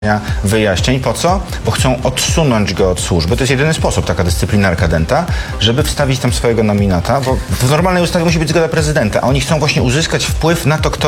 wyjaśnień. Po co? Bo chcą odsunąć go od służby. To jest jedyny sposób, taka dyscyplinarka Denta, żeby wstawić tam swojego nominata, bo w normalnej ustawie musi być zgoda prezydenta, a oni chcą właśnie uzyskać wpływ na to, kto